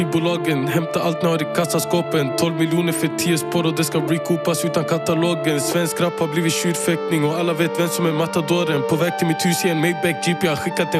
bolagen, hämta allt ni har i kassaskåpen. 12 miljoner för 10 spår och det ska recoupas utan katalogen. Svensk rap har blivit tjurfäktning och alla vet vem som är matadoren. På väg till mitt hus i en Maybach Jeep, jag har skickat en